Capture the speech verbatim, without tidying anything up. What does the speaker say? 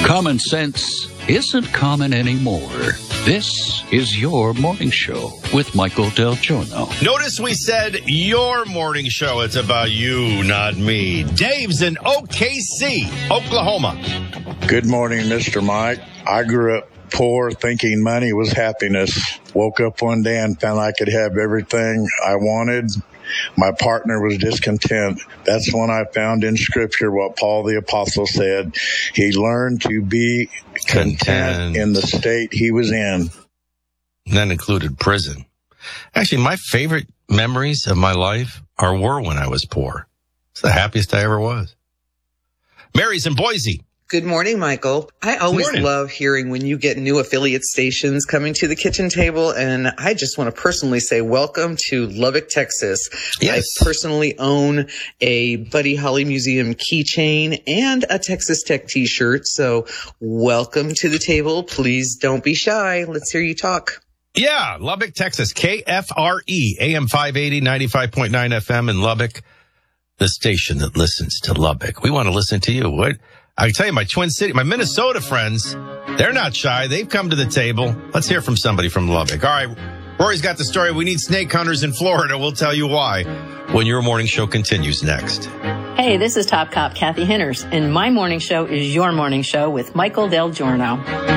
Common sense isn't common anymore. This is your morning show with Michael Del Giorno. Notice we said your morning show. It's about you, not me. Dave's in O K C, Oklahoma. Good morning, Mister Mike. I grew up poor, thinking money was happiness. Woke up one day and found I could have everything I wanted. My partner was discontent. That's when I found in Scripture what Paul the Apostle said. He learned to be content, content. in the state he was in. And that included prison. Actually, my favorite memories of my life are were when I was poor. It's the happiest I ever was. Mary's in Boise. Good morning, Michael. I always love hearing when you get new affiliate stations coming to the kitchen table, and I just want to personally say welcome to Lubbock, Texas. Yes. I personally own a Buddy Holly Museum keychain and a Texas Tech t-shirt, so welcome to the table. Please don't be shy. Let's hear you talk. Yeah, Lubbock, Texas, K F R E, A M five eighty, ninety-five point nine F M in Lubbock, the station that listens to Lubbock. We want to listen to you. What? I can tell you, my Twin City, my Minnesota friends, they're not shy. They've come to the table. Let's hear from somebody from Lubbock. All right, Rory's got the story. We need snake hunters in Florida. We'll tell you why when your morning show continues next. Hey, this is Top Cop Kathy Henners, and my morning show is your morning show with Michael Del Giorno.